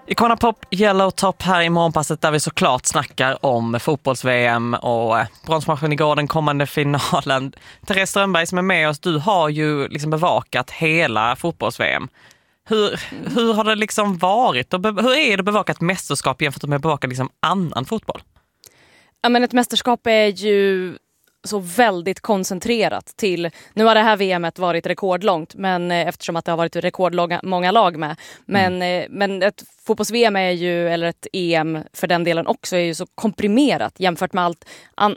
Icona Pop Yellow Top här i morgonpasset där vi såklart snackar om fotbolls-VM och bronsmatchen igår, den kommande finalen. Therese Strömberg som är med oss, du har ju liksom bevakat hela fotbolls-VM. Hur har det liksom varit och hur är det att bevaka ett mästerskap jämfört med att bevaka liksom annan fotboll? Ja, men ett mästerskap är ju så väldigt koncentrerat till, nu har det här VMet varit rekordlångt, men eftersom att det har varit rekordmånga lag med, men ett fotbolls-VM är ju, eller ett EM för den delen också, är ju så komprimerat jämfört med allt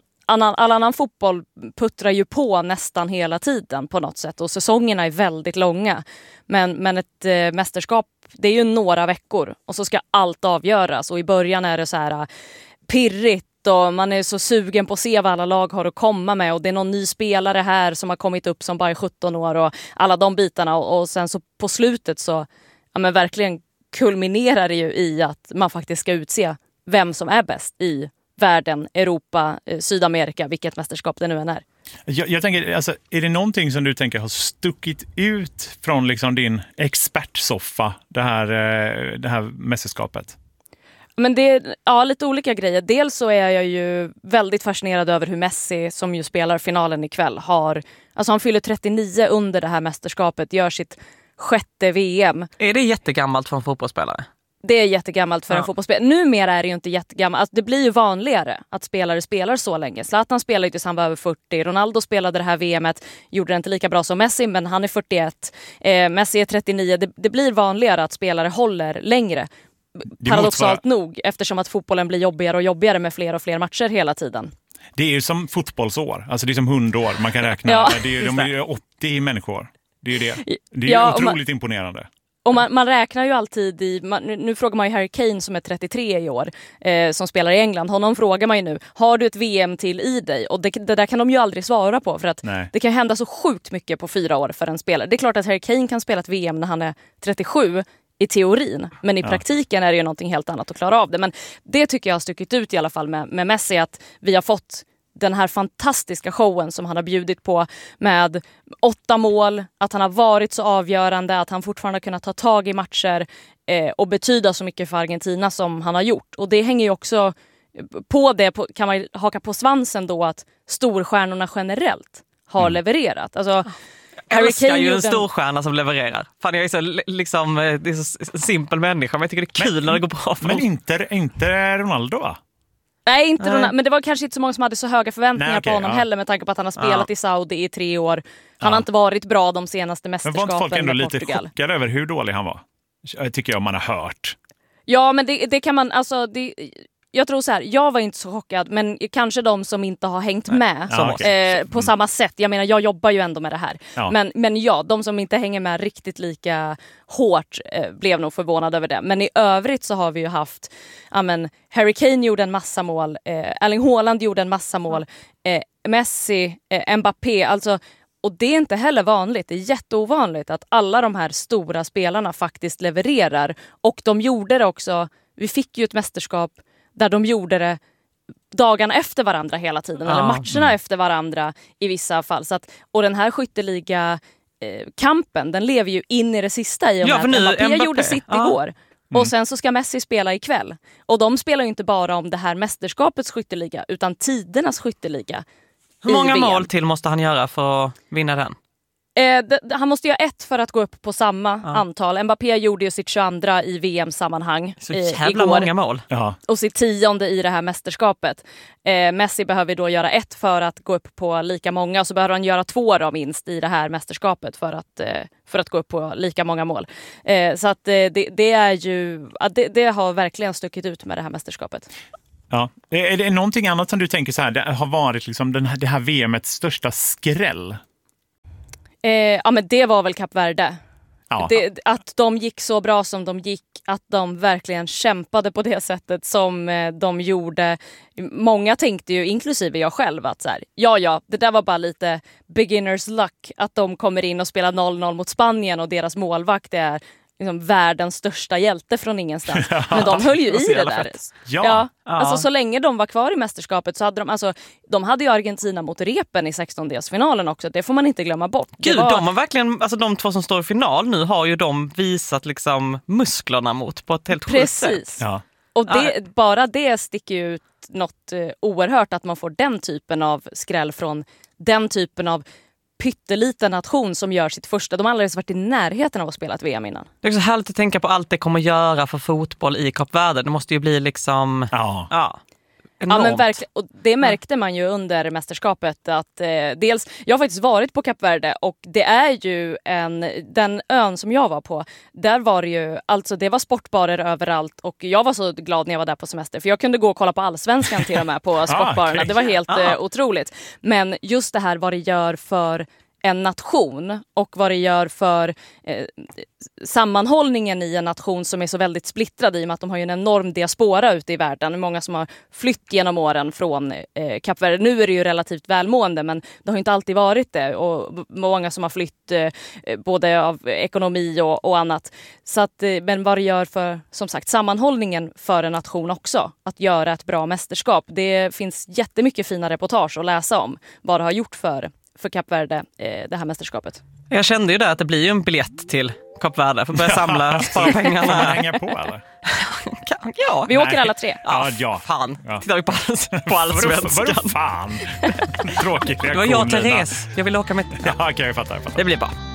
all annan fotboll puttrar ju på nästan hela tiden på något sätt och säsongerna är väldigt långa, men ett mästerskap, det är ju några veckor och så ska allt avgöras och i början är det så här pirrigt och man är så sugen på att se vad alla lag har att komma med och det är någon ny spelare här som har kommit upp som bara är 17 år och alla de bitarna och sen så på slutet så men verkligen kulminerar det ju i att man faktiskt ska utse vem som är bäst i världen, Europa, Sydamerika, vilket mästerskap det nu än är. Jag tänker, alltså, är det någonting som du tänker har stuckit ut från liksom din expertsoffa det här mästerskapet? Men det är lite olika grejer. Dels så är jag ju väldigt fascinerad över hur Messi, som ju spelar finalen ikväll, han fyller 39 under det här mästerskapet, gör sitt 6:e VM. Är det jättegammalt för en fotbollsspelare? Det är jättegammalt för en fotbollsspelare. Numera är det ju inte jättegammalt. Alltså, det blir ju vanligare att spelare spelar så länge. Zlatan spelade ju tills han var över 40. Ronaldo spelade det här VMet. Gjorde det inte lika bra som Messi, men han är 41. Messi är 39. Det blir vanligare att spelare håller längre. Paradoxalt nog, eftersom att fotbollen blir jobbigare och jobbigare med fler och fler matcher hela tiden. Det är ju som fotbollsår. Alltså det är som 100 år. Man kan räkna. Ja, de är ju 80 människor. Det är ju det. Det är otroligt imponerande. Och man räknar ju alltid nu frågar man ju Harry Kane som är 33 i år, som spelar i England. Honom frågar man ju nu, har du ett VM till i dig? Och det där kan de ju aldrig svara på, för att det kan hända så sjukt mycket på 4 år för en spelare. Det är klart att Harry Kane kan spela ett VM när han är 37 i teorin, men i praktiken är det ju någonting helt annat att klara av det. Men det tycker jag har stuckit ut i alla fall med Messi, att vi har fått den här fantastiska showen som han har bjudit på med 8 mål, att han har varit så avgörande, att han fortfarande har kunnat ta tag i matcher och betyda så mycket för Argentina som han har gjort. Och det hänger ju också på det, kan man haka på svansen då, att storstjärnorna generellt har levererat. Alltså, Jag älskar ju en storstjärna som levererar. Fan, jag är så liksom, det är så simpel människa, men jag tycker det är kul när det går bra för men inte Ronaldo, va? Nej, inte Ronaldo, men det var kanske inte så många som hade så höga förväntningar på honom heller, med tanke på att han har spelat i Saudi i 3 år. Han har inte varit bra de senaste mästerskapen. Men var inte folk ändå med lite chockade över hur dålig han var? Tycker jag man har hört. Ja, men det kan man, alltså jag tror så här, jag var inte så chockad, men kanske de som inte har hängt med på samma sätt. Jag menar, jag jobbar ju ändå med det här. Ja. Men de som inte hänger med riktigt lika hårt blev nog förvånade över det. Men i övrigt så har vi ju haft, Harry Kane gjorde en massa mål, Erling Haaland gjorde en massa mål, Messi, Mbappé, alltså. Och det är inte heller vanligt, det är jätteovanligt att alla de här stora spelarna faktiskt levererar. Och de gjorde det också, vi fick ju ett mästerskap där de gjorde det dagarna efter varandra hela tiden, eller matcherna efter varandra i vissa fall. Så att, och den här skytteliga kampen, den lever ju in i det sista i och med att Mbappé gjorde sitt igår. Och sen så ska Messi spela ikväll. Och de spelar ju inte bara om det här mästerskapets skytteliga, utan tidernas skytteliga. Hur många mål till måste han göra för att vinna den? Han måste göra 1 för att gå upp på samma antal. Mbappé gjorde ju sitt 22 i VM-sammanhang så jävla igår. Många mål. Och sitt 10:e i det här mästerskapet. Messi behöver då göra 1 för att gå upp på lika många. Och så behöver han göra 2 då minst i det här mästerskapet för att gå upp på lika många mål. Så att det är ju, det har verkligen stuckit ut med det här mästerskapet. Ja. Är det någonting annat som du tänker så här, det har varit liksom det här VMets största skräll? Men det var väl Kap Verde. Att de gick så bra som de gick, att de verkligen kämpade på det sättet som de gjorde. Många tänkte ju, inklusive jag själv, att så här, det där var bara lite beginners luck, att de kommer in och spelar 0-0 mot Spanien och deras målvakt är liksom världens största hjälte från ingenstans. Men de höll ju i det där. Ja. Alltså så länge de var kvar i mästerskapet så hade de hade ju Argentina mot Repen i 16-delsfinalen också. Det får man inte glömma bort. Gud, de har verkligen, alltså de två som står i final nu har ju de visat liksom musklerna mot på ett helt sjukt sätt. Precis. Ja. Och bara det sticker ut något oerhört, att man får den typen av skräll från den typen av pytteliten nation som gör sitt första. De har aldrig varit i närheten av att spela ett VM innan. Det är så härligt att tänka på allt det kommer göra för fotboll i Kap Verde. Det måste ju bli liksom... Ja, men verkligen. Och det märkte man ju under mästerskapet att dels, jag har faktiskt varit på Kap Verde och det är ju den ön som jag var på, där var det ju, alltså det var sportbarer överallt och jag var så glad när jag var där på semester för jag kunde gå och kolla på Allsvenskan till och med på sportbarerna. Okay. Det var helt otroligt. Men just det här vad det gör för en nation och vad det gör för sammanhållningen i en nation som är så väldigt splittrad i och med att de har ju en enorm diaspora ute i världen. Många som har flytt genom åren från Kap Verde. Nu är det ju relativt välmående men det har inte alltid varit det och många som har flytt både av ekonomi och annat. Så att, men vad det gör för, som sagt, sammanhållningen för en nation också. Att göra ett bra mästerskap. Det finns jättemycket fina reportage att läsa om vad det har gjort för Kap Verde, det här mästerskapet. Jag kände ju där att det blir ju en biljett till Kap Verde för att börja spara pengarna. Får man hänga på eller? Ja, vi åker alla tre. Ja. Fan, tittar vi på Allsvenskan. Vadå fan? Tråkig reaktion. Det var jag och Therese. Jag vill åka med. Ja, okej, jag fattar. Det blir bra.